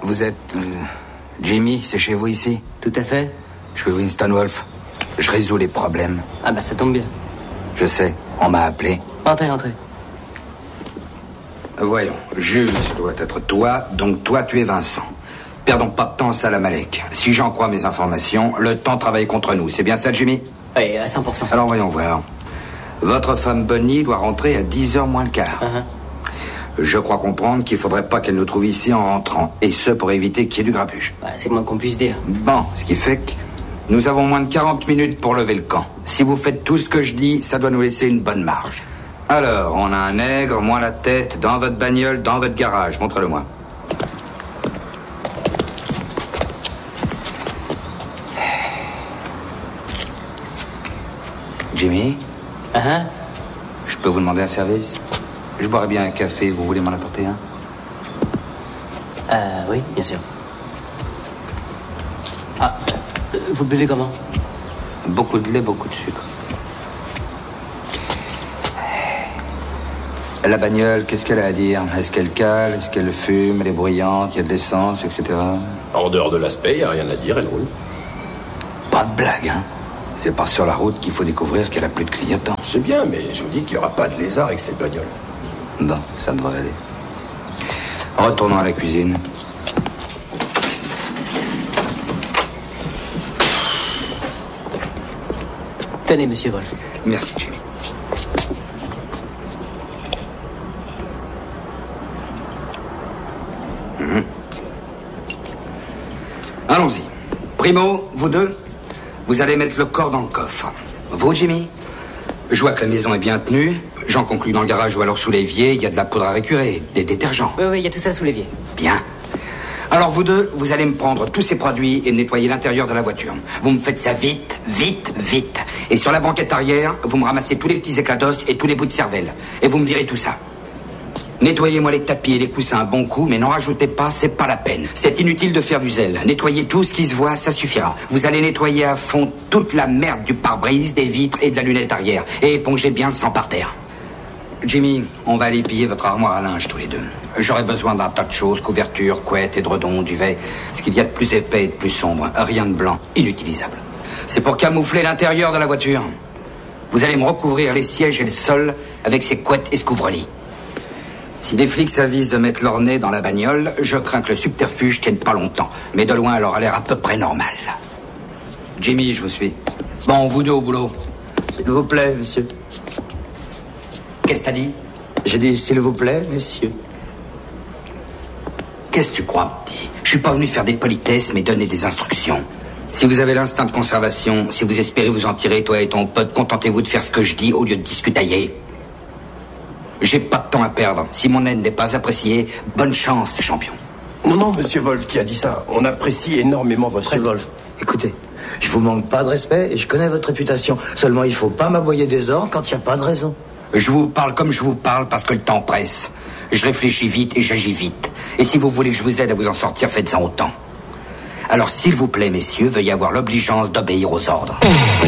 Vous êtes... Jimmy, c'est chez vous ici? Tout à fait. Je suis Winston Wolfe. Je résous les problèmes. Ah bah ça tombe bien. Je sais, on m'a appelé. Entrez, entrez. Voyons, Jules doit être toi, donc toi tu es Vincent. Perdons pas de temps à Salam Alek. Si j'en crois mes informations, le temps travaille contre nous. C'est bien ça, Jimmy? Oui, à 100%. Alors voyons voir. Votre femme Bonnie doit rentrer à 10h moins le quart. Je crois comprendre qu'il faudrait pas qu'elle nous trouve ici en rentrant. Et ce, pour éviter qu'il y ait du grabuge. Ouais, c'est le moins qu'on puisse dire. Bon, ce qui fait que nous avons moins de 40 minutes pour lever le camp. Si vous faites tout ce que je dis, ça doit nous laisser une bonne marge. Alors, on a un nègre, moi la tête, dans votre bagnole, dans votre garage. Montrez-le-moi. Jimmy? Je peux vous demander un service? Je boirais bien un café, vous voulez m'en apporter un? Oui, bien sûr. Ah, vous buvez comment? Beaucoup de lait, beaucoup de sucre. La bagnole, qu'est-ce qu'elle a à dire? Est-ce qu'elle cale? Est-ce qu'elle fume? Elle est bruyante? Il y a de l'essence, etc. En dehors de l'aspect, il n'y a rien à dire, elle roule. Pas de blague, hein? C'est pas sur la route qu'il faut découvrir qu'elle a plus de clignotants. C'est bien, mais je vous dis qu'il n'y aura pas de lézard avec cette bagnole. Bon, ça devrait aller. Retournons à la cuisine. Tenez, monsieur Wolfe. Merci, Jimmy. Allons-y. Primo, vous deux, vous allez mettre le corps dans le coffre. Vous, Jimmy? Je vois que la maison est bien tenue. J'en conclus dans le garage ou alors sous l'évier, il y a de la poudre à récurer, des détergents. Oui, il y a tout ça sous l'évier. Bien. Alors vous deux, vous allez me prendre tous ces produits et me nettoyer l'intérieur de la voiture. Vous me faites ça vite, vite, vite. Et sur la banquette arrière, vous me ramassez tous les petits éclats d'os et tous les bouts de cervelle. Et vous me virez tout ça. Nettoyez-moi les tapis et les coussins un bon coup, mais n'en rajoutez pas, c'est pas la peine. C'est inutile de faire du zèle. Nettoyez tout ce qui se voit, ça suffira. Vous allez nettoyer à fond toute la merde du pare-brise, des vitres et de la lunette arrière. Et épongez bien le sang par terre. Jimmy, on va aller piller votre armoire à linge tous les deux. J'aurai besoin d'un tas de choses, couverture, couette, édredon, duvet. Ce qu'il y a de plus épais et de plus sombre. Rien de blanc, inutilisable. C'est pour camoufler l'intérieur de la voiture. Vous allez me recouvrir les sièges et le sol avec ces couettes et ce couvre-lit. Si les flics s'avisent de mettre leur nez dans la bagnole, je crains que le subterfuge tienne pas longtemps. Mais de loin, elle aura l'air à peu près normale. Jimmy, je vous suis. Bon, vous deux au boulot. S'il vous plaît, monsieur. Qu'est-ce que t'as dit? J'ai dit s'il vous plaît, messieurs. Qu'est-ce que tu crois, petit? Je suis pas venu faire des politesses, mais donner des instructions. Si vous avez l'instinct de conservation, si vous espérez vous en tirer, toi et ton pote, contentez-vous de faire ce que je dis au lieu de discutailler. J'ai pas de temps à perdre. Si mon aide n'est pas appréciée, bonne chance, les champions. Non, monsieur Wolfe qui a dit ça. On apprécie énormément votre aide. Monsieur Wolfe, écoutez, je vous manque pas de respect et je connais votre réputation. Seulement, il faut pas m'aboyer des ordres quand il n'y a pas de raison. Je vous parle comme je vous parle parce que le temps presse. Je réfléchis vite et j'agis vite. Et si vous voulez que je vous aide à vous en sortir, faites-en autant. Alors, s'il vous plaît, messieurs, veuillez avoir l'obligeance d'obéir aux ordres.